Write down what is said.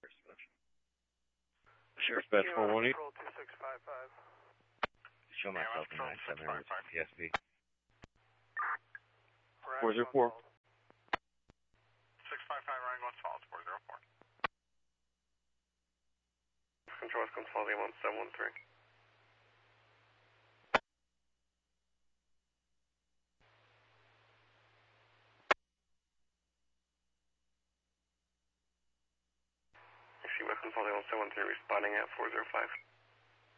Sheriff's Badge 418. Control 2655. Show myself in 97 hours PSP. 404. 404. 655 Ryan Glen Falls, 404. Control West Glen Falls, 81713. West Glen Falls, 81713, responding at 405.